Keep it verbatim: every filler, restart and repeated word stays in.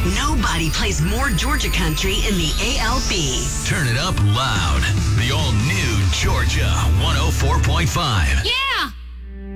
Nobody plays more Georgia country in the A L B. Turn it up loud. The all-new Georgia one oh four point five. Yeah!